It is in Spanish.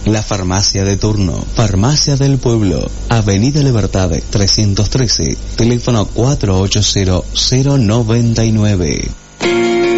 La farmacia de turno, Farmacia del Pueblo, Avenida Libertad 313, teléfono 480-099.